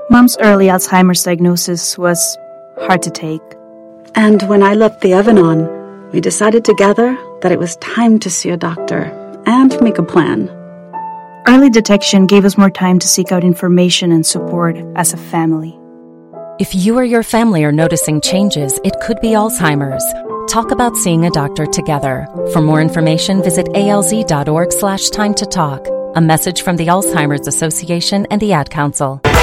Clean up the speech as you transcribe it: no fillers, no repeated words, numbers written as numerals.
Mom's early Alzheimer's diagnosis was hard to take. And when I left the Evanon, we decided together that it was time to see a doctor and make a plan. Early detection gave us more time to seek out information and support as a family. If you or your family are noticing changes, it could be Alzheimer's. Talk about seeing a doctor together. For more information, visit alz.org/time to talk. A message from the Alzheimer's Association and the Ad Council.